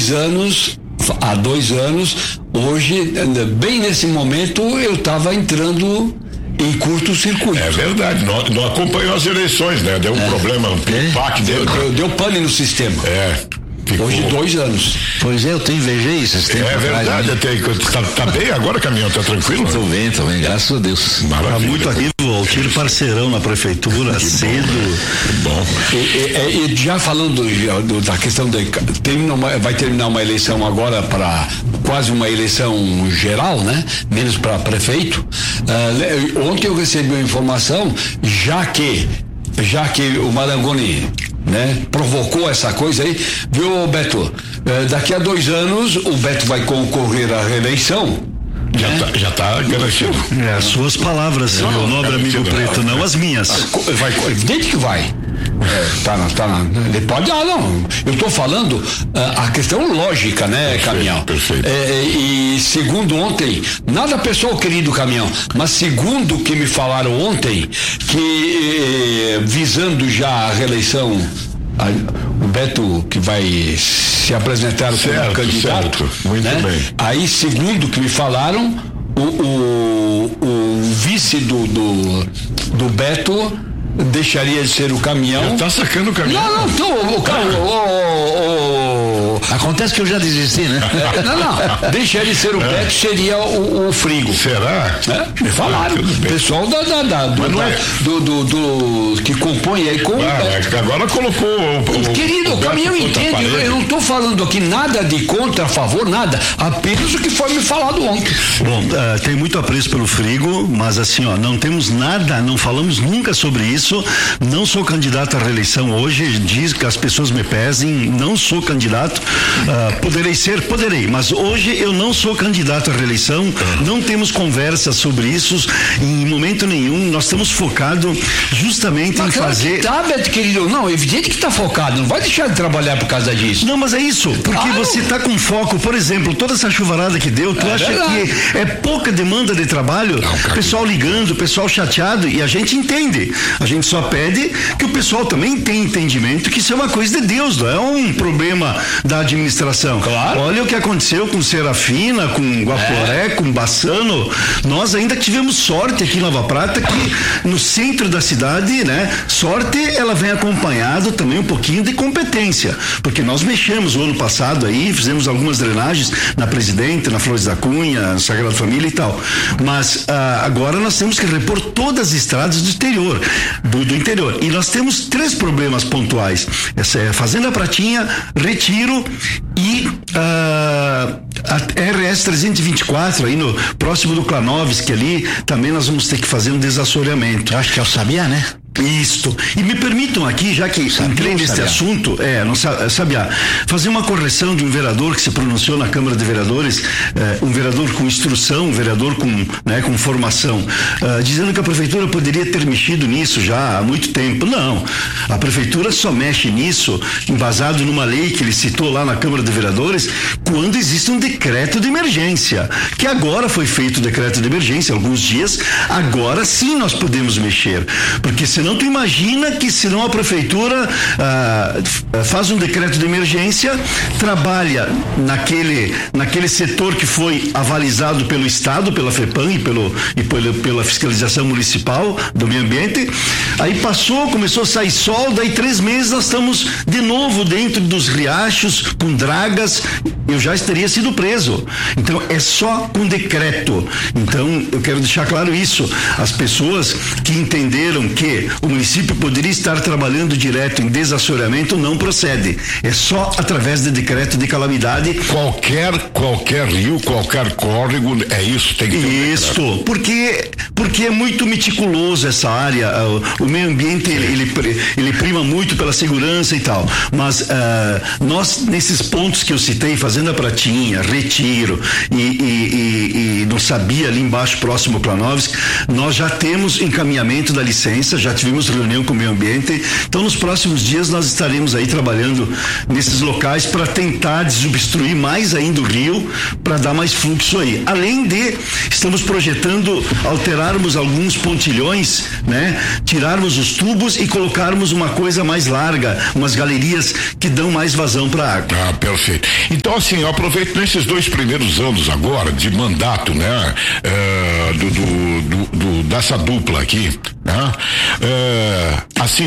há 2 anos, hoje, bem nesse momento, eu estava entrando em curto-circuito. É verdade, não acompanhou as eleições, né? Deu um problema, um piripaque deu pane no sistema. Ficou... Hoje 2 anos. Pois é, eu te invejei esses tempos. É verdade, tá bem agora, caminhão, tá tranquilo? Tô bem, graças a Deus. Maravilha. Tá muito aqui, Valtir, parceirão na prefeitura, cedo. Bom. E já falando da questão vai terminar uma eleição agora para quase uma eleição geral, né? Menos para prefeito. Ontem eu recebi uma informação, já que o Marangoni, né, provocou essa coisa aí, viu, Beto? Daqui a 2 anos o Beto vai concorrer à reeleição. Já tá garantido. As suas palavras, meu nobre amigo Preto, não as minhas. Evidente que vai. Ele pode, não. Eu tô falando a questão lógica, né, Caminhão? Perfeito. E segundo ontem, nada pessoal, querido Caminhão, mas segundo que me falaram ontem, que visando já a reeleição, o Beto que vai se apresentar como candidato, certo. Muito bem. Aí, segundo que me falaram, o vice do Beto deixaria de ser o Caminhão. Já tá sacando o Caminhão. Não, o Acontece que eu já desisti, né? Não. Deixaria de ser o Beto, seria o Frigo. Será? Me falaram. O pessoal do que compõe aí com. Agora colocou Querido, o Caminhão entende. Eu não estou falando aqui nada de contra, a favor, nada. Apenas o que foi me falado ontem. Bom, tem muito apreço pelo Frigo, mas assim, não temos nada, não falamos nunca sobre isso. Não sou candidato à reeleição hoje, diz que as pessoas me pesem, não sou candidato. Poderei, mas hoje eu não sou candidato à reeleição, não temos conversa sobre isso em momento nenhum. Nós estamos focados justamente em fazer. Beto, querido, não, evidente que está focado, não vai deixar de trabalhar por causa disso. Não, mas é isso, porque você está com foco, por exemplo, toda essa chuvarada que deu, tu acha verdade. Que é pouca demanda de trabalho? Pessoal ligando, pessoal chateado, e a gente entende. A gente só pede que o pessoal também tenha entendimento que isso é uma coisa de Deus, não é um problema da administração. Claro. Olha o que aconteceu com Serafina, com Guaporé, com Bassano. Nós ainda tivemos sorte aqui em Nova Prata, que no centro da cidade, né? Sorte, ela vem acompanhado também um pouquinho de competência, porque nós mexemos o ano passado aí, fizemos algumas drenagens na Presidente, na Flores da Cunha, Sagrada Família e tal. Mas agora nós temos que repor todas as estradas do interior. Do interior. E nós temos 3 problemas pontuais. Essa é a Fazenda Pratinha, Retiro e a RS 324, aí no próximo do Klanovski ali, também nós vamos ter que fazer um desassoreamento. Acho que é o Sabiá, né? Isto. E me permitam aqui, já que entrei nesse assunto, Sabiá, fazer uma correção de um vereador que se pronunciou na Câmara de Vereadores, um vereador com instrução, um vereador com formação, dizendo que a prefeitura poderia ter mexido nisso já há muito tempo. Não. A prefeitura só mexe nisso, embasado numa lei que ele citou lá na Câmara de Vereadores, quando existe um decreto de emergência, que agora foi feito o decreto de emergência, alguns dias, agora sim nós podemos mexer, porque senão tu imagina que senão a prefeitura faz um decreto de emergência, trabalha naquele setor que foi avalizado pelo Estado, pela FEPAM e pela fiscalização municipal do meio ambiente, aí começou a sair sol, daí 3 meses nós estamos de novo dentro dos riachos, com dragas, eu já teria sido preso. Então é só com decreto. Então eu quero deixar claro isso, as pessoas que entenderam que o município poderia estar trabalhando direto em desassoreamento, não procede. É só através de decreto de calamidade. Qualquer rio, qualquer córrego, é isso, tem que ter isso, porque é muito meticuloso essa área, o meio ambiente ele prima muito pela segurança e tal, mas nós nesses pontos que eu citei, Fazenda Pratinha, Retiro e no Sabia, ali embaixo, próximo para Noves, nós já temos encaminhamento da licença, já tivemos reunião com o meio ambiente, então nos próximos dias nós estaremos aí trabalhando nesses locais para tentar desobstruir mais ainda o rio, para dar mais fluxo aí. Além de, estamos projetando alterarmos alguns pontilhões, né? Tirarmos os tubos e colocarmos uma coisa mais larga, umas galerias que dão mais vazão para a água. Ah, perfeito. Então, assim, eu aproveito nesses 2 primeiros anos agora de mandato, né? Dessa dupla aqui, né? Assim,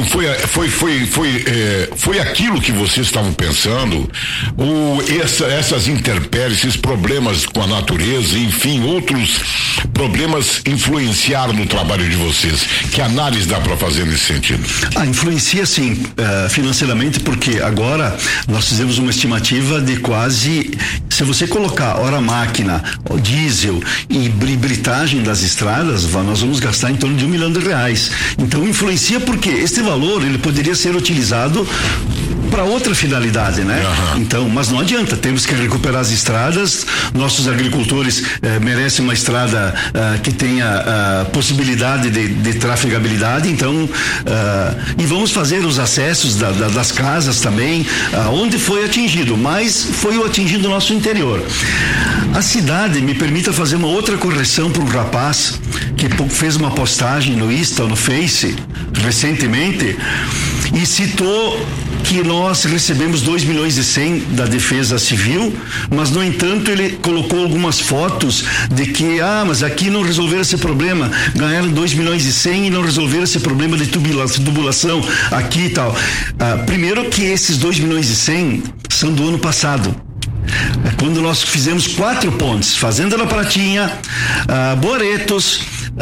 foi aquilo que vocês estavam pensando, ou essas intempéries, esses problemas com a natureza, enfim, outros problemas influenciaram no trabalho de vocês? Que análise dá para fazer nesse sentido? Influencia sim, financeiramente, porque agora nós fizemos uma estimativa de quase, se você colocar hora máquina, diesel e britagem das estradas, nós vamos gastar em torno de R$1 milhão. Então influencia porque este valor ele poderia ser utilizado para outra finalidade, né? Uhum. Então, mas não adianta, temos que recuperar as estradas, nossos agricultores merecem uma estrada que tenha possibilidade de trafegabilidade, então e vamos fazer os acessos das casas também, onde foi atingido, mas foi o atingido nosso interior. A cidade, me permita fazer uma outra correção para um rapaz que fez uma postagem no Insta, no Face, recentemente, e citou que nós recebemos 2 milhões e 100 da Defesa Civil, mas no entanto ele colocou algumas fotos de que, mas aqui não resolveram esse problema, ganharam 2 milhões e 100 e não resolveram esse problema de tubulação aqui e tal. Primeiro que esses 2 milhões e 100 são do ano passado. Quando nós fizemos 4 pontes, Fazenda da Pratinha, Boretos,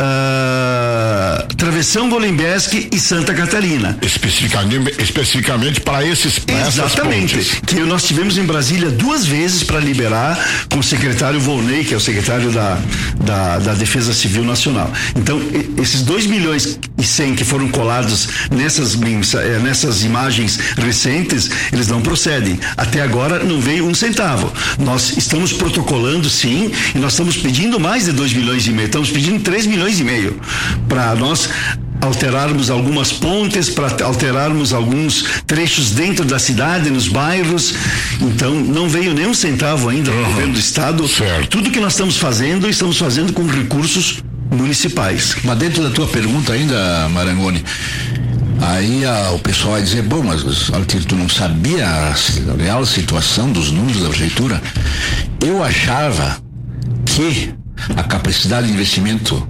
Travessão Golembesque e Santa Catarina. Especificamente para esses pontes. Exatamente. Que nós tivemos em Brasília 2 vezes para liberar com o secretário Volney, que é o secretário da Defesa Civil Nacional. Então, esses 2 milhões e 100 que foram colados nessas imagens recentes, eles não procedem. Até agora não veio 1 centavo. Nós estamos protocolando sim, e nós estamos pedindo mais de 2 milhões e meio, estamos pedindo 3 milhões e meio para nós alterarmos algumas pontes, para alterarmos alguns trechos dentro da cidade, nos bairros. Então não veio nem 1 centavo ainda do governo do estado. Certo. Tudo que nós estamos fazendo com recursos municipais. Mas dentro da tua pergunta ainda, Marangoni, aí o pessoal vai dizer, bom, mas tu não sabia a real situação dos números da prefeitura? Eu achava que a capacidade de investimento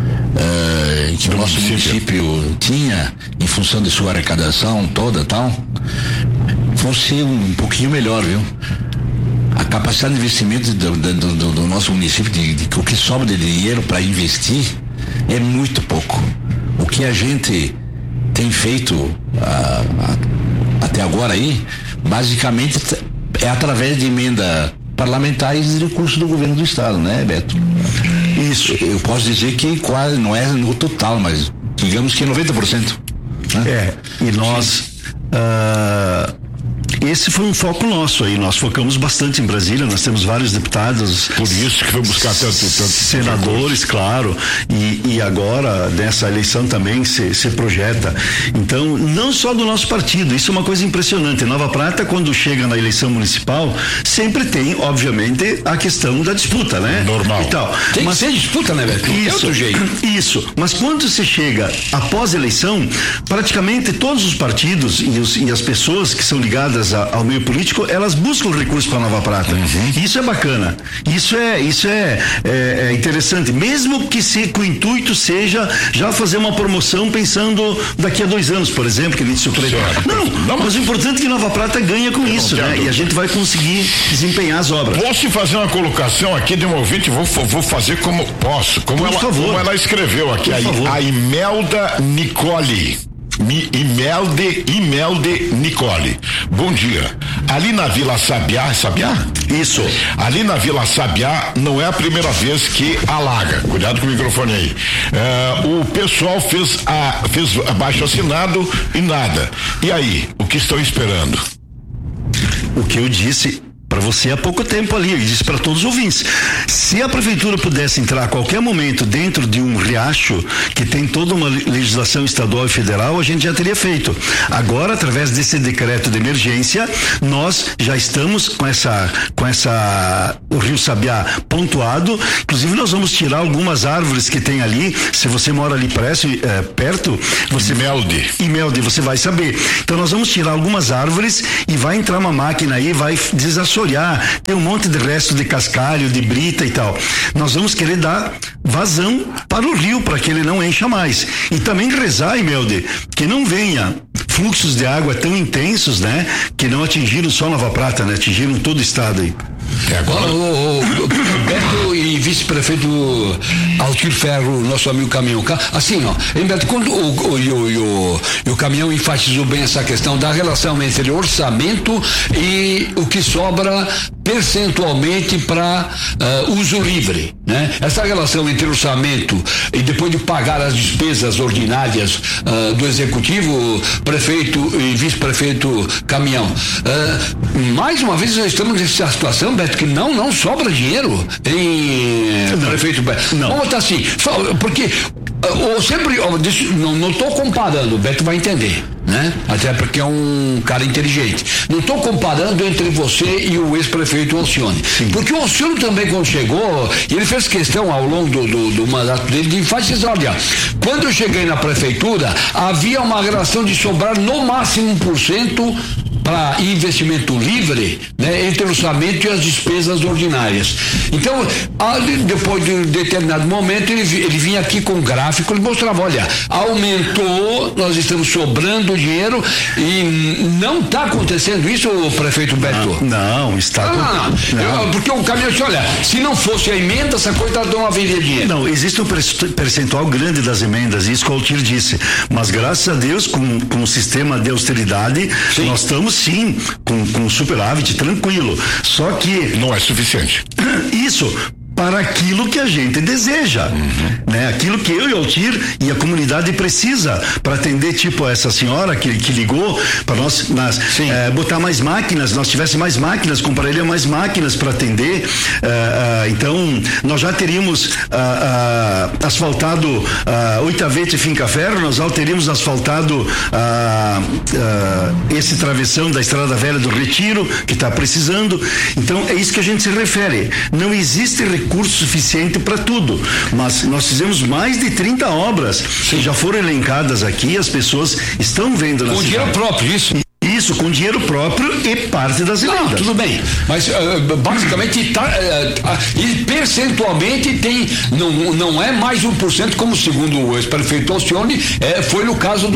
que o nosso município tinha, em função de sua arrecadação toda tal, fosse um pouquinho melhor, viu? A capacidade de investimento do nosso município, o que sobra de dinheiro para investir, é muito pouco. O que a gente tem feito até agora aí, basicamente é através de emenda parlamentares e recursos do governo do estado, né, Beto? Isso. Eu posso dizer que quase, não é no total, mas digamos que 90%. Né? E nós esse foi um foco nosso aí, nós focamos bastante em Brasília, nós temos vários deputados. Por isso que foi buscar tanto senadores, claro, e agora nessa eleição também se projeta. Então, não só do nosso partido, isso é uma coisa impressionante. Nova Prata, quando chega na eleição municipal, sempre tem, obviamente, a questão da disputa, né? Normal. E tal. Tem que ser disputa, né, Beto? Isso, é outro jeito. Isso, mas quando você chega após a eleição, praticamente todos os partidos e as pessoas que são ligadas ao meio político, elas buscam recursos para Nova Prata. Isso é bacana. Isso é interessante. Mesmo que o intuito seja já fazer uma promoção pensando daqui a 2 anos, por exemplo, que nem disse o prefeito. Não, mas o importante é que Nova Prata ganha com isso, né? E a gente vai conseguir desempenhar as obras. Posso fazer uma colocação aqui de um ouvinte? Vou fazer como posso. Como ela escreveu aqui. A Imelda Nicole. Imelde Nicole. Bom dia. Ali na Vila Sabiá? Isso. Ali na Vila Sabiá não é a primeira vez que alaga. Cuidado com o microfone aí. O pessoal fez abaixo assinado e nada. E aí, o que estão esperando? O que eu disse para você há pouco tempo ali, eu disse para todos os ouvintes, se a prefeitura pudesse entrar a qualquer momento dentro de um riacho que tem toda uma legislação estadual e federal, a gente já teria feito. Agora, através desse decreto de emergência, nós já estamos com o Rio Sabiá pontuado, inclusive nós vamos tirar algumas árvores que tem ali, se você mora ali perto, você Imelde, você vai saber. Então nós vamos tirar algumas árvores e vai entrar uma máquina aí, vai desassorear, tem um monte de resto de cascalho, de brita e tal. Nós vamos querer dar vazão para o rio, para que ele não encha mais. E também rezar, Imelde, que não venha fluxos de água tão intensos, né? Que não atingiram só Nova Prata, né? Atingiram todo o estado aí. Agora o Beto e vice-prefeito Altir Ferro, nosso amigo caminhão, assim, ó, Beto, quando o caminhão enfatizou bem essa questão da relação entre orçamento e o que sobra percentualmente para uso livre, né? Essa relação entre orçamento e depois de pagar as despesas ordinárias do executivo, prefeito e vice-prefeito caminhão, mais uma vez nós estamos nessa situação, Beto, que não sobra dinheiro em prefeito Beto. Não. Vamos botar assim, porque não estou comparando, o Beto vai entender, né? Até porque é um cara inteligente. Não estou comparando entre você e o ex-prefeito Alcione. Sim. Porque o Alcione também, quando chegou, ele fez questão ao longo do mandato dele de enfatizar, olha, quando eu cheguei na prefeitura, havia uma relação de sobrar no máximo 1% para investimento livre, né, entre o orçamento e as despesas ordinárias. Então, depois de um determinado momento, ele vinha aqui com um gráfico, ele mostrava, olha, aumentou, nós estamos sobrando dinheiro e não está acontecendo isso, prefeito Beto? Não, está. Porque o caminhão disse, olha, se não fosse a emenda, essa coisa não haveria dinheiro. Não, existe um percentual grande das emendas, isso que o Altir disse, mas graças a Deus, com o sistema de austeridade, sim, nós estamos sim com superávit tranquilo, só que não é suficiente. Isso para aquilo que a gente deseja, né? Aquilo que eu e o Altir e a comunidade precisa para atender, tipo essa senhora que ligou para nós botar mais máquinas, nós tivesse mais máquinas, compraria mais máquinas para atender, então nós já teríamos asfaltado Oitavete e Finca Ferro, nós já teríamos asfaltado esse travessão da Estrada Velha do Retiro, que está precisando. Então é isso que a gente se refere, não existe recurso suficiente para tudo, mas nós fizemos mais de 30 obras que já foram elencadas aqui, as pessoas estão vendo na cidade. Com dinheiro próprio, isso? Isso, com dinheiro próprio e parte das emendas. Tudo bem, mas basicamente e percentualmente não é mais 1%, como segundo o ex-prefeito Alcione, foi no caso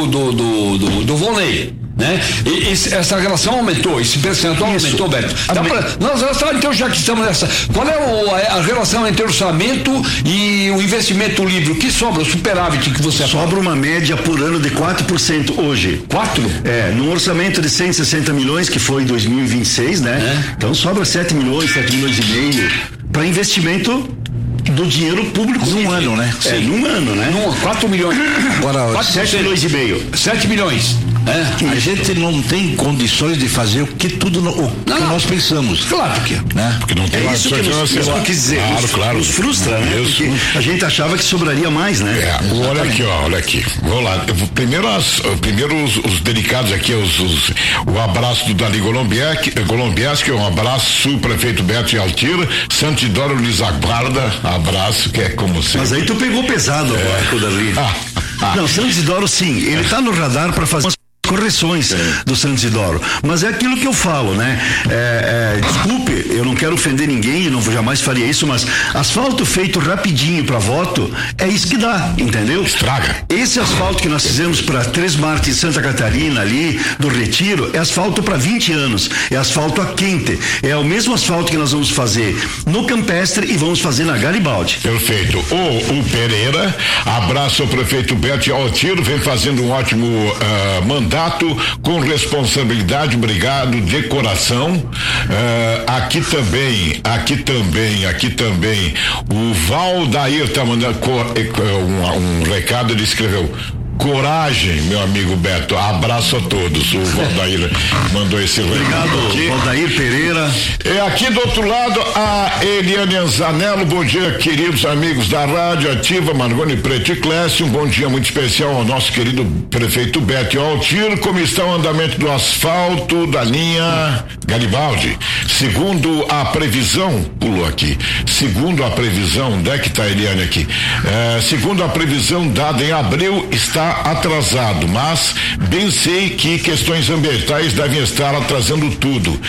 do Volney, né? E essa relação aumentou, esse percentual aumentou, Beto. Então, já que estamos nessa, qual é a relação entre orçamento e o investimento livre? O que sobra, o superávit que você sobra uma média por ano de 4% hoje. 4? Num orçamento de 160 milhões, que foi em 2026, né? Então sobra 7 milhões e meio para investimento do dinheiro público. Num ano, né? Sim. Num ano, né? 4 milhões. Agora, 7 milhões e meio. 7 milhões. A gente não tem condições de fazer o que nós pensamos. Claro que né? Porque não tem isso que eu quis dizer. Claro. Nos frustra, né? Porque a gente achava que sobraria mais, né? Olha aqui. Vamos lá. Primeiro os delicados aqui, o abraço do Dali Golombieski, um abraço, prefeito Beto e Altir, Santidoro lhes aguarda, abraço, que é como sempre. Mas aí tu pegou pesado agora com o Dali. Não, Santos Isidoro sim, ele está no radar para fazer correções do Santos Isidoro, mas é aquilo que eu falo, né? Desculpe, eu não quero ofender ninguém, eu não jamais faria isso, mas asfalto feito rapidinho para voto é isso que dá, entendeu? Estraga. Esse asfalto que nós fizemos para Três Martes em Santa Catarina ali do Retiro é asfalto para 20 anos, é asfalto a quente, é o mesmo asfalto que nós vamos fazer no Campestre e vamos fazer na Garibaldi. Perfeito. O Pereira, abraço ao prefeito Beto e Altir, vem fazendo um ótimo mandato com responsabilidade, obrigado de coração. Aqui também o Valdair tá mandando um recado, ele escreveu: Coragem, meu amigo Beto. Abraço a todos. O Valdair mandou esse recado. Obrigado, Valdair Pereira. Aqui do outro lado, a Eliane Zanello. Bom dia, queridos amigos da Rádio Ativa, Marangoni Preto e Clécio. Um bom dia muito especial ao nosso querido prefeito Beto Altir. Como está o andamento do asfalto da linha Garibaldi? Segundo a previsão, pulou aqui. Segundo a previsão, onde é que está a Eliane aqui? Segundo a previsão dada em abril, está atrasado, mas bem sei que questões ambientais devem estar atrasando tudo.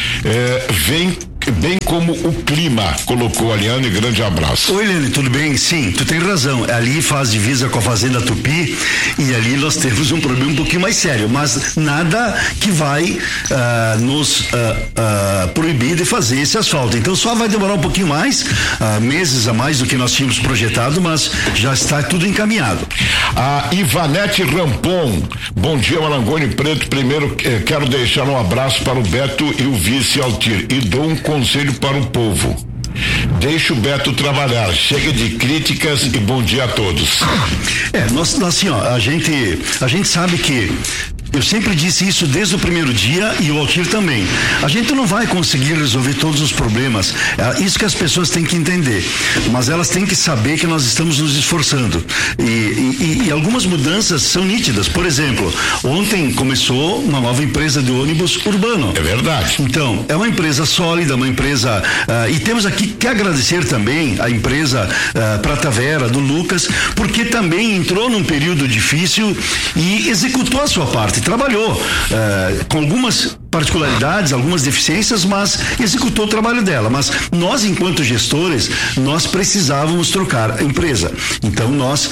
Bem como o clima, colocou a Eliane. Grande abraço. Oi, Eliane, tudo bem? Sim, tu tem razão. Ali faz divisa com a Fazenda Tupi e ali nós temos um problema um pouquinho mais sério, mas nada que vai nos proibir de fazer esse asfalto. Então só vai demorar um pouquinho mais, meses a mais do que nós tínhamos projetado, mas já está tudo encaminhado. A Ivanete Rampon, bom dia, Marangoni Preto. Primeiro quero deixar um abraço para o Beto e o vice Altir e dou um conselho para o povo: deixa o Beto trabalhar, chega de críticas e bom dia a todos. Nós assim, a gente sabe que eu sempre disse isso desde o primeiro dia e o Altir também. A gente não vai conseguir resolver todos os problemas. É isso que as pessoas têm que entender. Mas elas têm que saber que nós estamos nos esforçando. E algumas mudanças são nítidas. Por exemplo, ontem começou uma nova empresa de ônibus urbano. É verdade. Então, é uma empresa sólida, uma empresa. E temos aqui que agradecer também a empresa Prata Vera, do Lucas, porque também entrou num período difícil e executou a sua parte. Trabalhou com algumas particularidades, algumas deficiências, mas executou o trabalho dela. Mas nós, enquanto gestores, nós precisávamos trocar a empresa. Então nós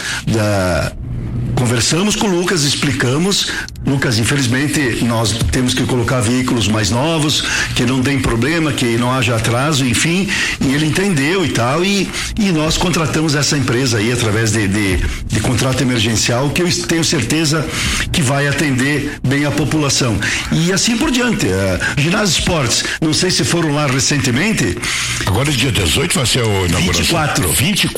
conversamos com o Lucas, explicamos. Lucas, infelizmente nós temos que colocar veículos mais novos, que não tem problema, que não haja atraso, enfim, e ele entendeu e tal, e nós contratamos essa empresa aí através de contrato emergencial, que eu tenho certeza que vai atender bem a população. E assim por diante. Ginásio Esportes, não sei se foram lá recentemente. Agora dia 18 vai ser o inauguração.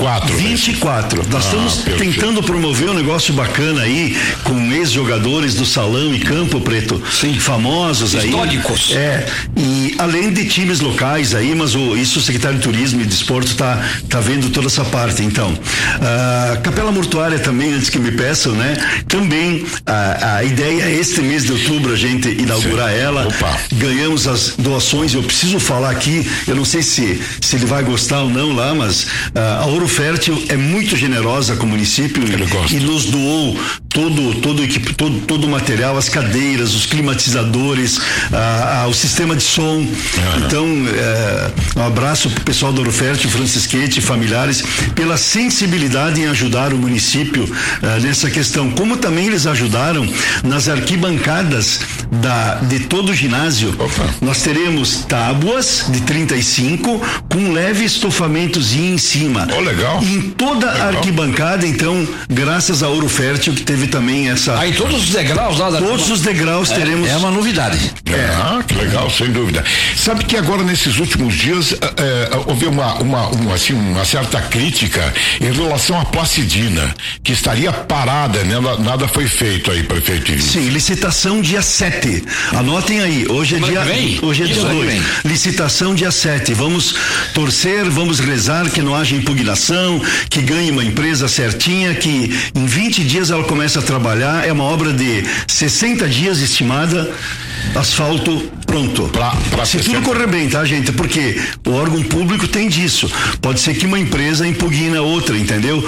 24. Nós estamos tentando promover um negócio bacana aí, com ex-jogadores do Salão e Campo Preto. Sim. Famosos aí. Históricos. E além de times locais aí, mas isso o secretário de Turismo e Desporto tá vendo toda essa parte. Então, Capela Mortuária também, antes que me peçam, né? Também a ideia é este mês de outubro a gente inaugurar ela. Opa. Ganhamos as doações, eu preciso falar aqui, eu não sei se ele vai gostar ou não lá, mas a Ouro Fértil é muito generosa com o município e nos doou todo o material, as cadeiras, os climatizadores, o sistema de som. Então, um abraço pro pessoal da Ouro Fértil, Francisquete, familiares, pela sensibilidade em ajudar o município nessa questão, como também eles ajudaram nas arquibancadas de todo o ginásio. Opa. Nós teremos tábuas de 35 com leve estofamentozinho em cima. Legal. Em toda a arquibancada, então, graças a Ouro Fértil, que teve também essa. Em todos os degraus lá da. Todos os degraus teremos. É uma novidade. Que legal, sem dúvida. Sabe que agora nesses últimos dias houve uma certa crítica em relação à Placidina, que estaria parada, né? Nada foi feito aí, prefeito. Sim, licitação dia 7. Anotem aí, hoje é dia 2. Licitação dia 7. Vamos torcer, vamos rezar que não haja impugnação, que ganhe uma empresa certinha, que em 20 dias ela começa a trabalhar. É uma obra de 60 dias estimada. Asfalto pronto. Se tudo correr bem, tá, gente? Porque o órgão público tem disso. Pode ser que uma empresa impugna outra, entendeu?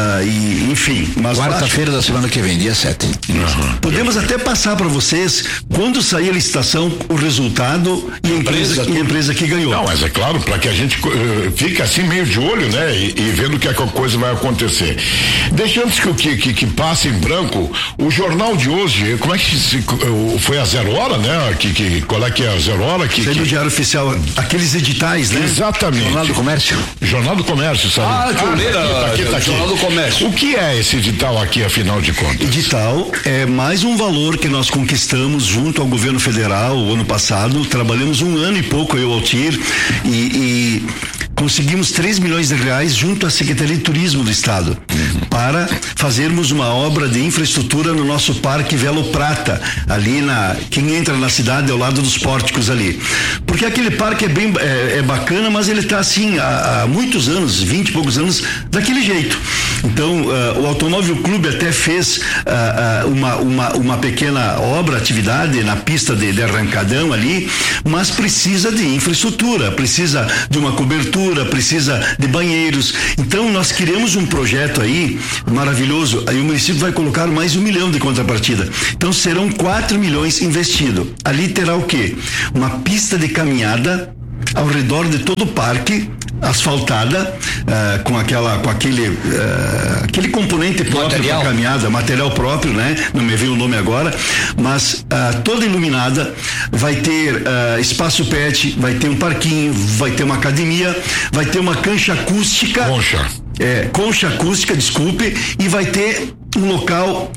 Enfim. Mas quarta-feira da semana que vem, dia 7. Podemos até passar para vocês, quando sair a licitação, o resultado e a empresa que ganhou. Não, mas é claro, para que a gente fique assim meio de olho, né? E vendo que a coisa vai acontecer. Deixa antes que passe em branco, o jornal de hoje, como é que foi a 0 hora, né? Qual é que é a 0 hora? Sai do Diário Oficial, aqueles editais, né? Exatamente. Jornal do Comércio, sabe? Tá aqui. Jornal do Comércio. O que é esse edital aqui, afinal de contas? Edital é mais um valor que nós conquistamos junto ao governo federal o ano passado. Trabalhamos 1 ano e pouco, eu, Altir, e conseguimos 3 milhões de reais junto à Secretaria de Turismo do Estado. para fazermos uma obra de infraestrutura no nosso Parque Velo Prata, ali quem entra na cidade ao lado dos pórticos ali. Porque aquele parque é bacana, mas ele está assim há muitos anos, 20 e poucos anos, daquele jeito. Então, o Automóvel Clube até fez uma pequena obra, atividade na pista de arrancadão ali, mas precisa de infraestrutura, precisa de uma cobertura, precisa de banheiros. Então, nós queremos um projeto aí maravilhoso. Aí o município vai colocar mais 1 milhão de contrapartida. Então, serão 4 milhões investidos. Ali terá o quê? Uma pista de caminhada ao redor de todo o parque, asfaltada, com aquele componente próprio para caminhada, material próprio, né? Não me veio o nome agora, mas toda iluminada, vai ter espaço pet, vai ter um parquinho, vai ter uma academia, vai ter uma concha acústica. Concha acústica, desculpe, e vai ter um local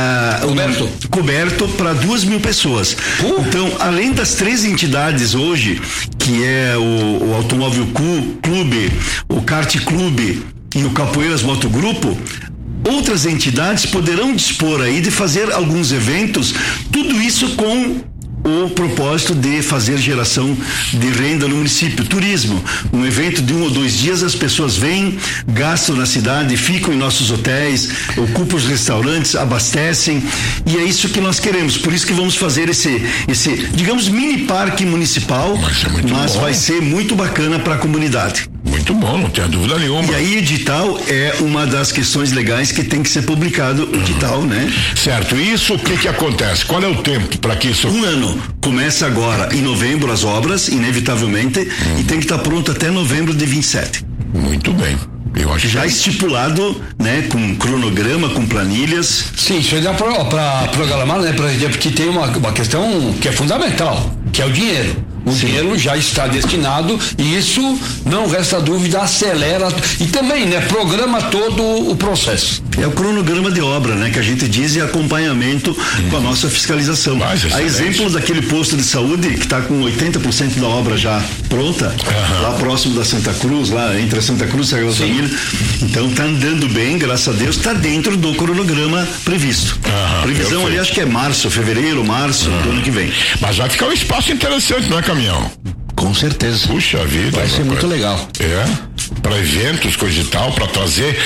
coberto para 2.000 pessoas. Então, além das 3 entidades hoje, que é o Automóvel Clube, o Kart Clube e o Capoeiras Motogrupo, outras entidades poderão dispor aí de fazer alguns eventos, tudo isso com o propósito de fazer geração de renda no município. Turismo, um evento de 1 ou 2 dias, as pessoas vêm, gastam na cidade, ficam em nossos hotéis, ocupam os restaurantes, abastecem, e é isso que nós queremos. Por isso que vamos fazer esse digamos, mini parque municipal, mas vai ser muito bacana para a comunidade. Muito bom, não tenho dúvida nenhuma. E aí, edital é uma das questões legais que tem que ser publicado, edital, né? Certo. E isso, o que acontece? Qual é o tempo para que isso... 1 ano. Começa agora, em novembro, as obras, inevitavelmente, e tem que estar pronto até novembro de 27. Muito bem. Eu acho já estipulado, né, com cronograma, com planilhas. Sim, isso dá para programar, né, porque tem uma questão que é fundamental, que é o dinheiro. O dinheiro já está destinado e isso, não resta dúvida, acelera e também, né, programa todo o processo. É o cronograma de obra, né, que a gente diz, e acompanhamento com a nossa fiscalização. A exemplo daquele posto de saúde que está com 80% da obra já pronta, lá próximo da Santa Cruz, lá entre a Santa Cruz e a Sagrada Família. Então está andando bem, graças a Deus, está dentro do cronograma previsto. Previsão ali, acho que é fevereiro, março do ano que vem. Mas vai ficar um espaço interessante, não é, Caminhão? Com certeza. Puxa vida. Vai ser muito legal. Para eventos, coisa e tal, para trazer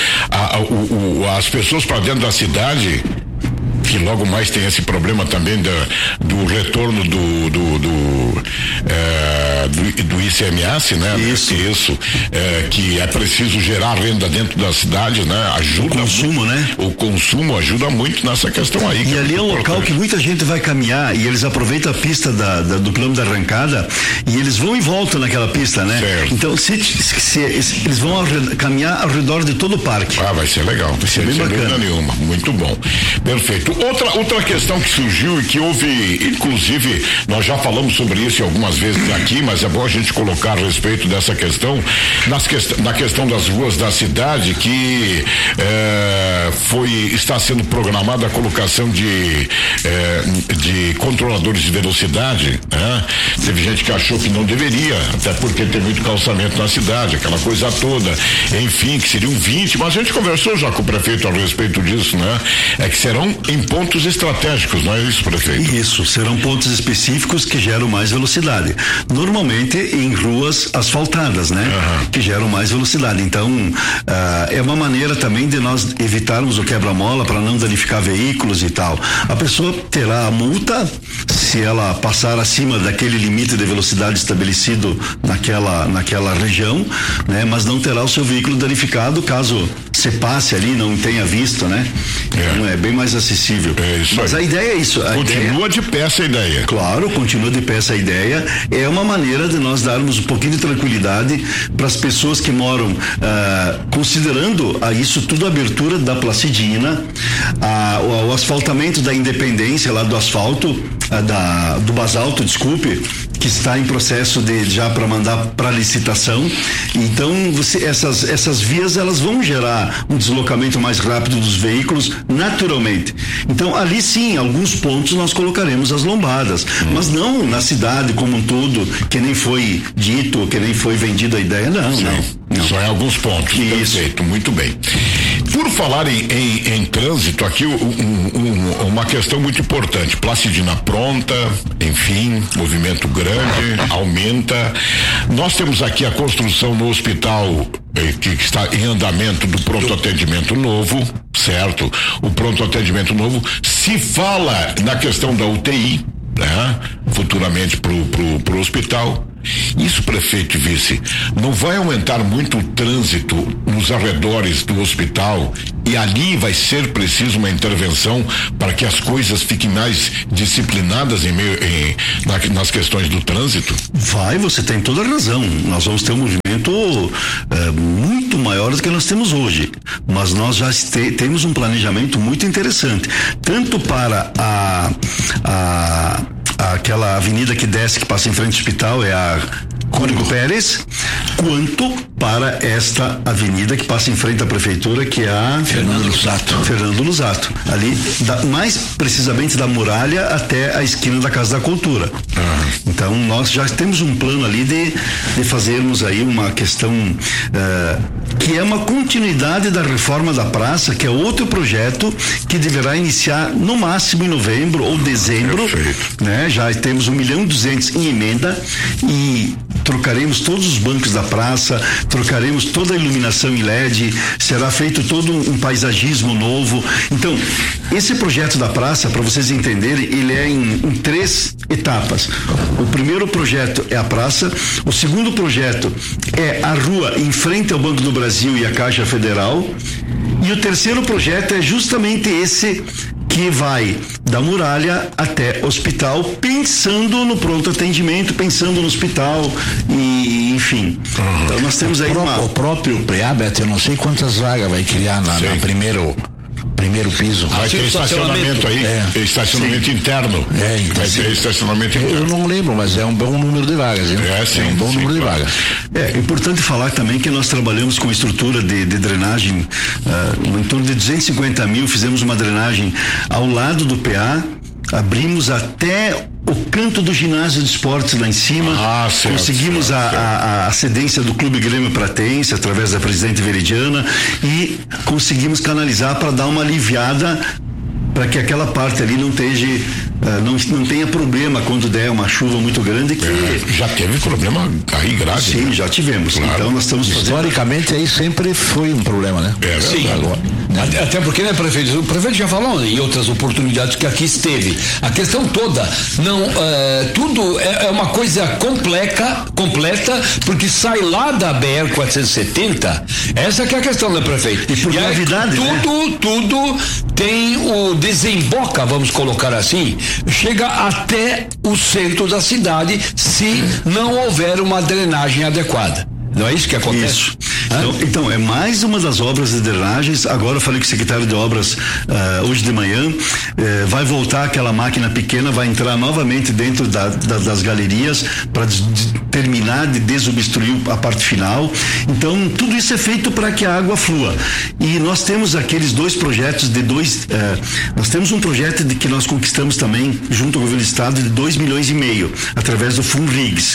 as pessoas para dentro da cidade, que logo mais tem esse problema também do retorno do ICMS, né? Isso. Que é preciso gerar renda dentro da cidade, né? Ajuda. O consumo, né? O consumo ajuda muito nessa questão aí. E ali é um local que muita gente vai caminhar e eles aproveitam a pista do plano da arrancada e eles vão e voltam naquela pista, né? Certo. Então, eles vão caminhar ao redor de todo o parque. Vai ser legal. Vai ser bem bacana. Sem dúvida nenhuma. Muito bom. Perfeito. Outra questão que surgiu e que houve, inclusive, nós já falamos sobre isso algumas vezes aqui, mas é bom a gente colocar a respeito dessa questão, na questão das ruas da cidade, que está sendo programada a colocação de controladores de velocidade, né? Teve gente que achou que não deveria, até porque tem muito calçamento na cidade, aquela coisa toda, enfim, que seriam 20, mas a gente conversou já com o prefeito a respeito disso, né? É que serão em pontos estratégicos, não é isso, prefeito? Isso, serão pontos específicos que geram mais velocidade. Normalmente em ruas asfaltadas, né? Que geram mais velocidade. Então, é uma maneira também de nós evitarmos o quebra-mola para não danificar veículos e tal. A pessoa terá a multa se ela passar acima daquele limite de velocidade estabelecido naquela região, né? Mas não terá o seu veículo danificado caso você passe ali, não tenha visto, né? Então é bem mais acessível. Mas a ideia é isso. Continua de pé essa ideia. Claro, continua de pé essa ideia. É uma maneira de nós darmos um pouquinho de tranquilidade para as pessoas que moram, considerando isso tudo a abertura da Placidina, o asfaltamento da Independência, lá do asfalto, do basalto, desculpe, que está em processo já para mandar para licitação. Então, essas vias, elas vão gerar um deslocamento mais rápido dos veículos naturalmente. Então, ali sim, alguns pontos nós colocaremos as lombadas, mas não na cidade como um todo, que nem foi dito, que nem foi vendida a ideia, não. Só em alguns pontos. Isso. Perfeito, muito bem. Por falar em trânsito, aqui uma questão muito importante. Placidina pronta, enfim, movimento grande, aumenta. Nós temos aqui a construção no hospital que está em andamento do pronto atendimento novo, certo? O pronto atendimento novo. Se fala na questão da UTI, né? Futuramente pro hospital. Isso, prefeito e vice, não vai aumentar muito o trânsito nos arredores do hospital e ali vai ser preciso uma intervenção para que as coisas fiquem mais disciplinadas nas questões do trânsito? Vai, você tem toda a razão. Nós vamos ter um movimento muito maior do que nós temos hoje, mas nós já temos um planejamento muito interessante, tanto para aquela avenida que desce, que passa em frente ao hospital, é a Cônigo Pérez, quanto para esta avenida que passa em frente à prefeitura, que é a Fernando Lusato, ali, mais precisamente da muralha até a esquina da Casa da Cultura. Então nós já temos um plano ali de fazermos aí uma questão que é uma continuidade da reforma da praça, que é outro projeto que deverá iniciar no máximo em novembro ou dezembro, né? Já temos 1.200.000 em emenda e trocaremos todos os bancos da praça, trocaremos toda a iluminação em LED, será feito todo um paisagismo novo. Então, esse projeto da praça, para vocês entenderem, ele é em 3 etapas. O primeiro projeto é a praça, o segundo projeto é a rua em frente ao Banco do Brasil e a Caixa Federal, e o terceiro projeto é justamente esse que vai da muralha até hospital, pensando no pronto atendimento, pensando no hospital e enfim. Então nós temos aí o próprio PA, Beto, eu não sei quantas vagas vai criar na primeiro piso. Vai ter estacionamento aí, estacionamento interno. Vai ter estacionamento interno. Eu não lembro, mas é um bom número de vagas. É um bom número de vagas. É importante falar também que nós trabalhamos com estrutura de drenagem, em torno de 250 mil, fizemos uma drenagem ao lado do PA, abrimos até o canto do ginásio de esportes lá em cima, conseguimos a cedência do Clube Grêmio Pratense através da presidente Veridiana e conseguimos canalizar para dar uma aliviada para que aquela parte ali não tenha problema quando der uma chuva muito grande. Já teve problema aí grave? Sim, né? Já tivemos. Claro. Então nós estamos historicamente aí sempre foi um problema, né? Sim. Até porque, né, prefeito? O prefeito já falou em outras oportunidades que aqui esteve. A questão toda, tudo é uma coisa completa, porque sai lá da BR-470, essa que é a questão, né, prefeito? E por gravidade, tudo tem desemboca, vamos colocar assim, chega até o centro da cidade se não houver uma drenagem adequada. Não é isso que acontece? Isso. Então, é mais uma das obras de drenagens. Agora eu falei com o secretário de obras hoje de manhã, vai voltar aquela máquina pequena, vai entrar novamente dentro das galerias para terminar de desobstruir a parte final. Então, tudo isso é feito para que a água flua. E nós temos aqueles 2 projetos nós temos um projeto que nós conquistamos também junto ao governo do estado de 2,5 milhões, através do Funrigs.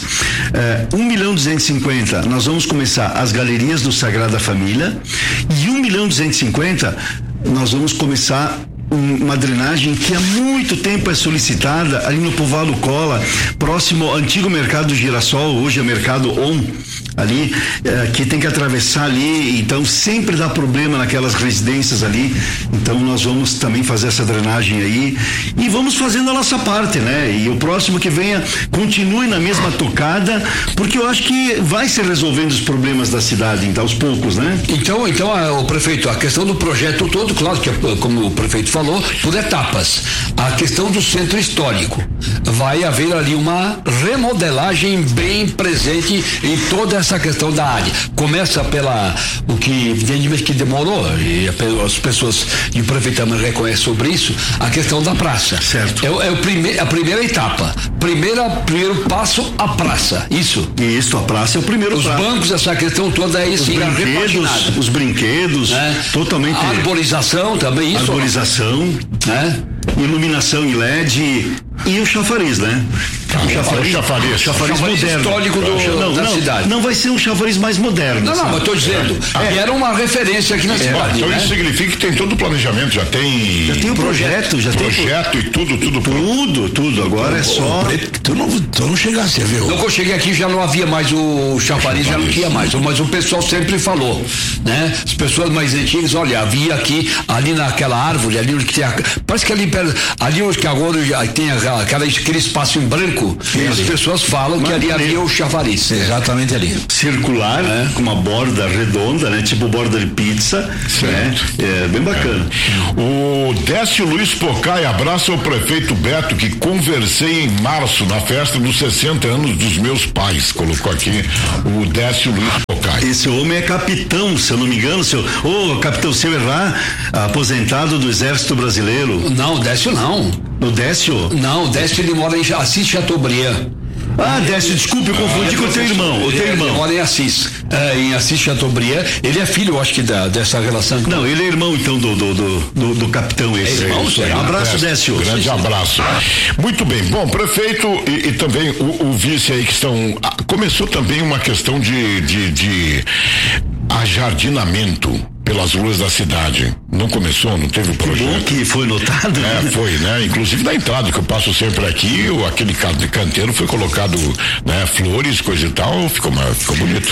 1.250.000, nós vamos começar as galerias do Sagrada Família, e 1.250.000 nós vamos começar uma drenagem que há muito tempo é solicitada ali no Povoado Cola, próximo ao antigo mercado do Girassol, hoje é mercado ON, ali, que tem que atravessar ali, então sempre dá problema naquelas residências ali. Então nós vamos também fazer essa drenagem aí e vamos fazendo a nossa parte, né? E o próximo que venha continue na mesma tocada, porque eu acho que vai se resolvendo os problemas da cidade, então, aos poucos, né? Então o prefeito, a questão do projeto todo, claro que como o prefeito falou, por etapas. A questão do centro histórico, vai haver ali uma remodelagem bem presente em toda essa questão da área. Começa o que evidentemente que demorou, e as pessoas e o prefeito também reconhece sobre isso, a questão da praça. Certo. A primeira etapa. Primeiro passo, a praça. Isso, a praça é o primeiro passo. Os bancos, essa questão toda é isso. Os brinquedos, totalmente. A arborização também, isso. Arborização, iluminação em LED e o chafariz, né? chafariz moderno. Histórico da cidade. Não vai ser um chafariz mais moderno. Não, mas estou dizendo, era uma referência aqui na cidade. Então isso significa que tem todo o planejamento, já tem o projeto, e tudo. Agora é só. Tu não chegasse a ver. Quando eu cheguei aqui já não havia mais o chafariz, já não tinha mais. Mas o pessoal sempre falou, né? As pessoas mais antigas, olha, havia aqui, ali naquela árvore, ali onde tem parece que ali perto, ali onde que agora tem aquele espaço em branco, as pessoas falam que ali havia o chafariz. Exatamente ali. Circular, com uma borda redonda, né? Tipo borda de pizza, né? É bem bacana. O Décio Luiz Pocai abraça o prefeito Beto, que conversei em março na festa dos 60 anos dos meus pais, colocou aqui o Décio Luiz Pocai. Esse homem é capitão, se eu não me engano, capitão seu errar, aposentado do Exército Brasileiro. Não, Décio não. O Décio? Não, o Décio ele mora em Assis Chateaubriand. Décio, desculpe, eu confundi com o teu irmão. Ele mora em Assis. Em Assis Chateaubriand. Ele é filho, eu acho que dessa relação. Não, ele é irmão, então, do capitão esse. É irmão, um abraço, Décio. Grande abraço. Muito bem. Bom, prefeito e também o vice aí que estão. Começou também uma questão de ajardinamento pelas ruas da cidade. Não começou, não teve o projeto. Bom que foi notado. Foi, né? Inclusive na entrada que eu passo sempre aqui, aquele canteiro foi colocado, né? Flores, coisa e tal, ficou bonito.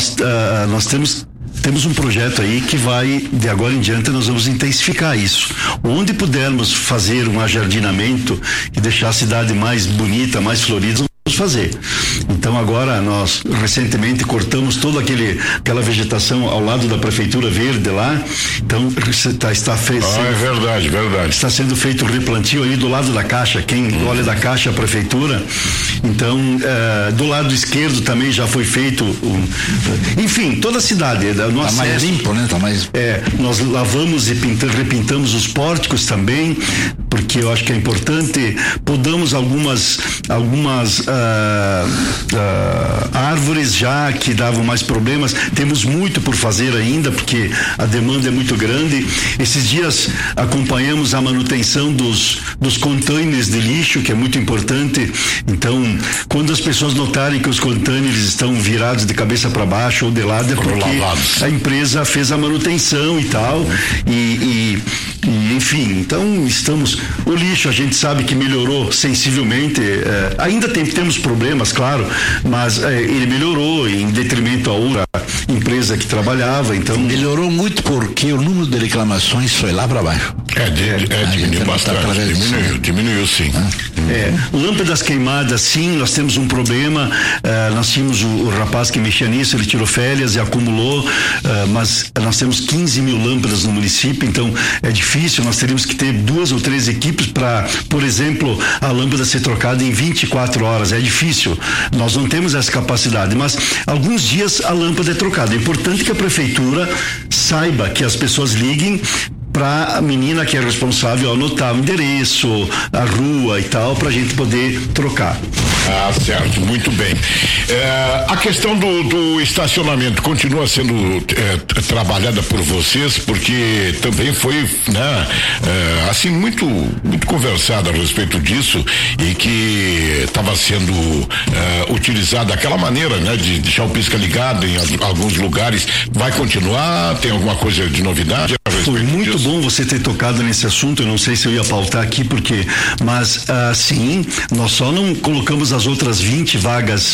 Nós temos um projeto aí que vai, de agora em diante, nós vamos intensificar isso. Onde pudermos fazer um ajardinamento e deixar a cidade mais bonita, mais florida, fazer. Então agora nós recentemente cortamos toda aquela vegetação ao lado da prefeitura verde lá. Então está feito. É verdade. Está sendo feito o replantio aí do lado da caixa. Quem olha da caixa é a prefeitura. Então do lado esquerdo também já foi feito. Enfim, toda a cidade. Está mais limpo, né? Nós lavamos e repintamos os pórticos também, porque eu acho que é importante. Podamos algumas árvores já que davam mais problemas. Temos muito por fazer ainda, porque a demanda é muito grande. Esses dias acompanhamos a manutenção dos containers de lixo, que é muito importante. Então, quando as pessoas notarem que os containers estão virados de cabeça para baixo ou de lado, é porque a empresa fez a manutenção e tal. E enfim, então o lixo a gente sabe que melhorou sensivelmente. Ainda temos problemas, claro, mas ele melhorou em detrimento à outra empresa que trabalhava. Então melhorou muito porque o número de reclamações foi lá para baixo. Diminuiu bastante. Diminuiu sim. Lâmpadas queimadas, sim, nós temos um problema. Nós tínhamos o rapaz que mexia nisso, ele tirou férias e acumulou, mas nós temos 15 mil lâmpadas no município, então é difícil. Nós teríamos que ter 2 ou 3 equipes para, por exemplo, a lâmpada ser trocada em 24 horas. É difícil, nós não temos essa capacidade, mas alguns dias a lâmpada é trocada. É importante que a prefeitura saiba, que as pessoas liguem para a menina que é responsável anotar o endereço, a rua e tal, para a gente poder trocar. Certo, muito bem. A questão do estacionamento continua sendo trabalhada por vocês, porque também foi, né, assim, muito conversado a respeito disso, e que estava sendo utilizada daquela maneira, né, de deixar o pisca ligado em alguns lugares. Vai continuar? Tem alguma coisa de novidade a respeito Foi muito disso? bom você ter tocado nesse assunto. Eu não sei se eu ia pautar aqui, mas sim, nós só não colocamos as outras 20 vagas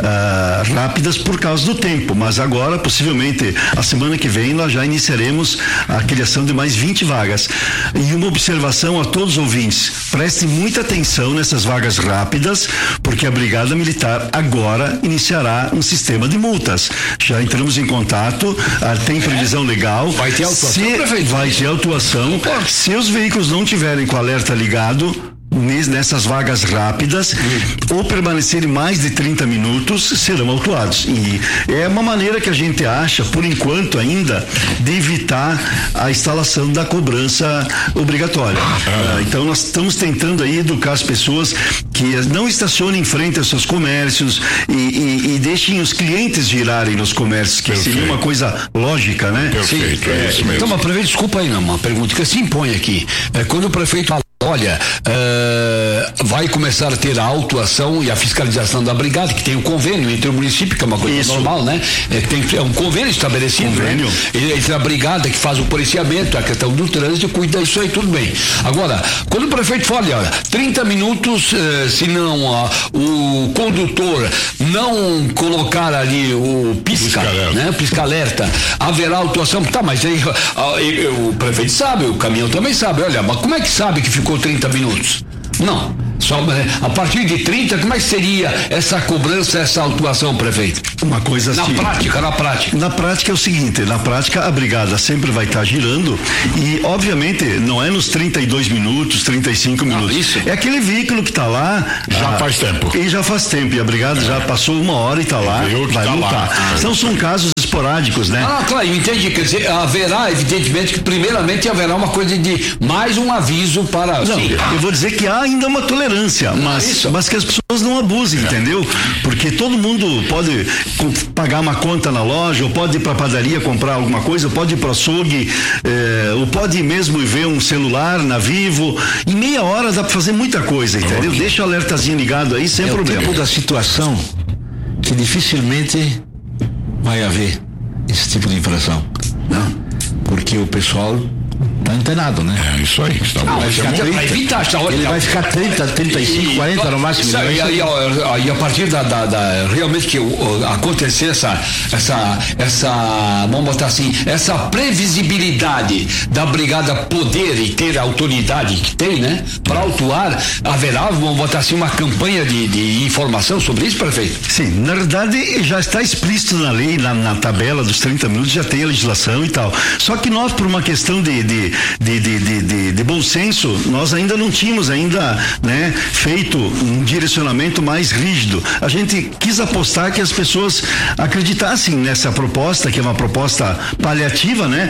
rápidas por causa do tempo, mas agora, possivelmente, a semana que vem, nós já iniciaremos a criação de mais 20 vagas. E uma observação a todos os ouvintes: prestem muita atenção nessas vagas rápidas, porque a Brigada Militar agora iniciará um sistema de multas. Já entramos em contato, tem previsão legal. Vai ter autuação, prefeito? Vai ter autuação. Se os veículos não tiverem com o alerta ligado nessas vagas rápidas ou permanecerem mais de 30 minutos, serão autuados. E é uma maneira que a gente acha, por enquanto ainda, de evitar a instalação da cobrança obrigatória. Então nós estamos tentando aí educar as pessoas que não estacionem em frente aos seus comércios e deixem os clientes girarem nos comércios, que seria uma coisa lógica, né? Perfeito, é isso mesmo. Então, mas prefeito, desculpa aí, uma pergunta que se impõe aqui. Quando o prefeito fala olha, vai começar a ter a autuação e a fiscalização da brigada, que tem um convênio entre o município, que é uma coisa normal, né? É um convênio estabelecido, né? Entre a brigada que faz o policiamento, a questão do trânsito, cuida disso aí, tudo bem. Agora, quando o prefeito fala, olha, 30 minutos, se não o condutor não colocar ali o pisca-alerta, haverá autuação. Tá, mas aí o prefeito sabe, o caminhão também sabe. Olha, mas como é que sabe que ficou 30 minutos? Não. Só, a partir de 30, como é que seria essa cobrança, essa autuação, prefeito? Uma coisa assim. Na prática. Na prática é o seguinte, na prática a brigada sempre vai estar girando e, obviamente, não é nos 32 minutos, 35 minutos. Isso. É aquele veículo que está lá. Faz tempo. E já faz tempo. E a brigada já passou 1 hora e está lá. Vai lutar. Então são casos esporádicos, né? Claro, eu entendi. Quer dizer, haverá, evidentemente, que primeiramente haverá uma coisa de mais um aviso para. Não, eu vou dizer que há ainda uma tolerância, mas que as pessoas não abusem, entendeu? Porque todo mundo pode pagar uma conta na loja, ou pode ir pra padaria comprar alguma coisa, ou pode ir pro açougue, ou pode mesmo ver um celular na Vivo. Em meia hora dá pra fazer muita coisa, entendeu? Deixa o alertazinho ligado aí sem problema. É o tipo da situação que dificilmente vai haver esse tipo de infração, né? Porque o pessoal tá antenado, né? É isso aí. Ele vai ficar 30, 35, 40 no máximo. Aí a partir realmente que acontecer vamos botar assim, essa previsibilidade da brigada poder e ter a autoridade que tem, né? Para autuar, haverá, vamos botar assim, uma campanha de informação sobre isso, prefeito? Sim, na verdade já está explícito na lei, na tabela dos 30 minutos, já tem a legislação e tal. Só que nós, por uma questão de bom senso, nós ainda não tínhamos né, feito um direcionamento mais rígido. A gente quis apostar que as pessoas acreditassem nessa proposta, que é uma proposta paliativa, né?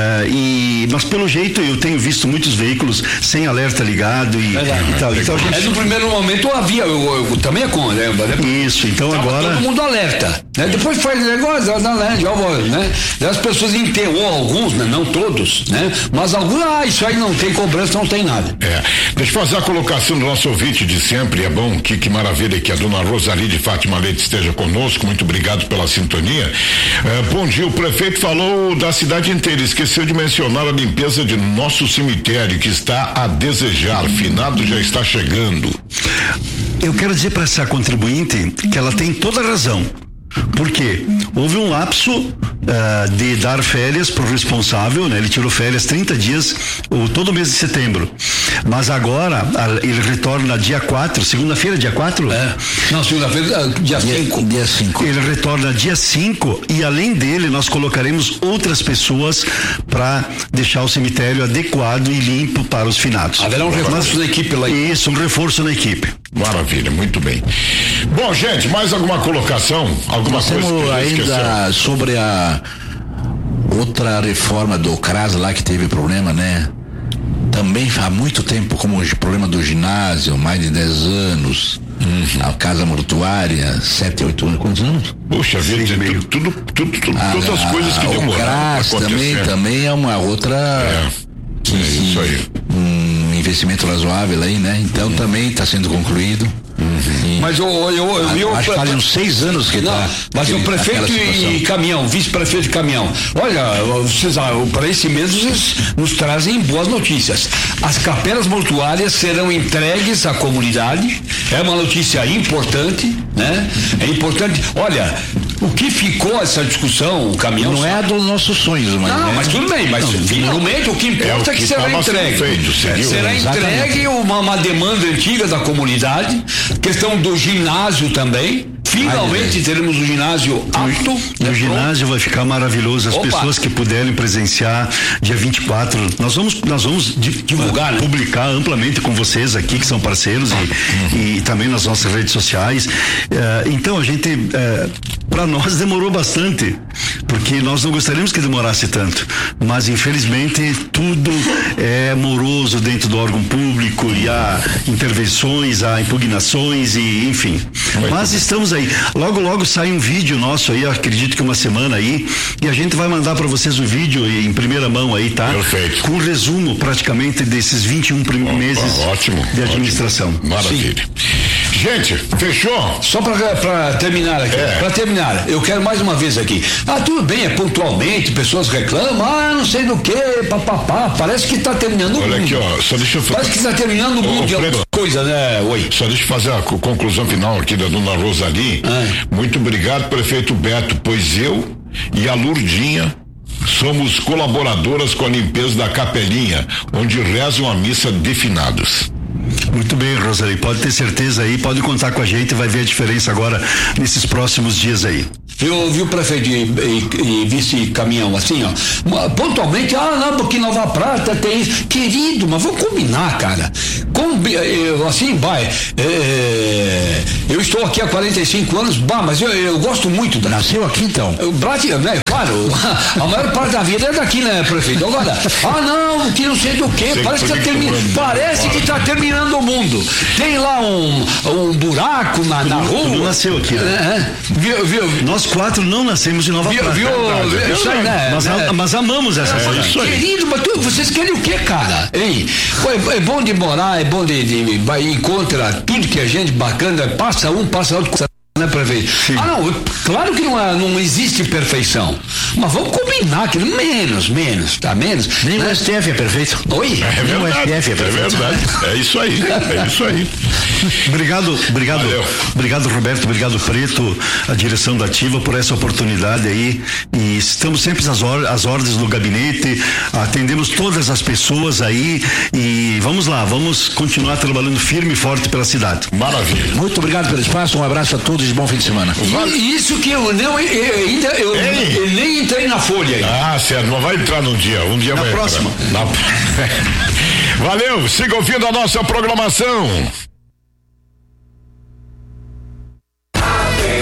Mas pelo jeito eu tenho visto muitos veículos sem alerta ligado e tal. Então, no primeiro momento havia, eu também né? Isso, então tava agora. Todo mundo alerta, né? Depois faz negócio, né? As pessoas ou alguns, né? Não todos, né? Mas alguns, isso aí não tem cobrança, não tem nada. Deixa eu fazer a colocação do nosso ouvinte de sempre, é bom, que maravilha que a dona Rosali de Fátima Leite esteja conosco, muito obrigado pela sintonia. Bom dia, o prefeito falou da cidade inteira, esqueceu de mencionar a limpeza de nosso cemitério, que está a desejar, finado já está chegando. Eu quero dizer para essa contribuinte que ela tem toda a razão. Porque houve um lapso de dar férias para o responsável, né? Ele tirou férias 30 dias, todo mês de setembro. Mas agora ele retorna dia 4, segunda-feira, dia 4? Não, segunda-feira, dia 5. Dia 5. Ele retorna dia 5 e além dele nós colocaremos outras pessoas para deixar o cemitério adequado e limpo para os finados. Haverá um reforço da equipe lá. Isso, um reforço na equipe. Maravilha, muito bem. Bom, gente, mais alguma colocação? Alguma Nós coisa temos que ainda sobre a outra reforma do CRAS lá que teve problema, né? Também há muito tempo, como o problema do ginásio, mais de 10 anos, a casa mortuária, 7, 8 anos, quantos anos? Puxa vida, todas as coisas que demoraram. O CRAS também é uma outra. Isso aí. Um investimento razoável aí, né? Então também está sendo concluído. Mas acho que faz uns 6 anos que está. Mas o prefeito e caminhão, vice-prefeito de caminhão. Olha, vocês, para esse mês vocês nos trazem boas notícias. As capelas mortuárias serão entregues à comunidade. É uma notícia importante, né? É importante. Olha, o que ficou essa discussão, o caminhão. Não é dos nossos sonhos, mas. Não, mas tudo bem, mas finalmente o que importa é que será entregue. Será entregue uma demanda antiga da comunidade. Questão do ginásio também. Finalmente teremos o ginásio apto. O ginásio vai ficar maravilhoso. As pessoas que puderem presenciar dia 24, nós vamos divulgar, publicar amplamente com vocês aqui, que são parceiros e também nas nossas redes sociais. Então a gente, para nós demorou bastante, porque nós não gostaríamos que demorasse tanto, mas infelizmente tudo é moroso dentro do órgão público e há intervenções, há impugnações e enfim. Mas estamos aí. Logo, logo sai um vídeo nosso aí, eu acredito que uma semana aí, e a gente vai mandar para vocês o vídeo em primeira mão aí, tá? Perfeito. Com um resumo praticamente desses 21 meses ótimo, de administração. Ótimo. Maravilha. Sim. Gente, fechou? Só para terminar aqui, para terminar, eu quero mais uma vez aqui. Tudo bem, é pontualmente, pessoas reclamam, não sei do que, papapá, parece que está terminando o mundo. Olha aqui, ó, só deixa eu fazer. Parece que está terminando o mundo de alguma coisa, né? Oi. Só deixa eu fazer a conclusão final aqui da dona Rosali. Muito obrigado, prefeito Beto, pois eu e a Lurdinha somos colaboradoras com a limpeza da capelinha, onde rezam a missa de finados. Muito bem, Rosali, pode ter certeza aí, pode contar com a gente, vai ver a diferença agora nesses próximos dias aí. Viu, prefeito e vice-caminhão, assim, ó, pontualmente, não, porque Nova Prata tem isso, querido, mas vamos combinar, cara, assim, eu estou aqui há 45 anos, mas eu gosto muito Nasceu aqui, então? Né, claro, a maior parte da vida é daqui, né, prefeito? Agora, não, que não sei do que, parece que está terminando o mundo, tem lá um buraco na rua. Não nasceu aqui, né? Viu? Nós 4 não nascemos em Nova Prata. Isso aí, né? Mas amamos essa cidade. Querido, mas vocês querem o que, cara? Hein? É bom de morar, é bom de encontra tudo que a gente bacana, passa outro, né, prefeito? Não, claro que não existe perfeição, mas vamos combinar que menos, tá? Menos. Nem o STF é perfeito. Oi? É verdade, o STF é perfeito. É verdade. É isso aí. Obrigado, Roberto, obrigado, Preto, a direção da Ativa por essa oportunidade aí, e estamos sempre às ordens do gabinete, atendemos todas as pessoas aí e vamos lá, vamos continuar trabalhando firme e forte pela cidade. Maravilha. Muito obrigado pelo espaço, um abraço a todos e bom fim de semana. Isso que eu nem entrei na folha aí. Certo, mas vai entrar um dia na vai próxima. Valeu, siga ouvindo a nossa programação.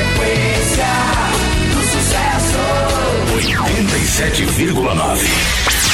A frequência do sucesso 87,9.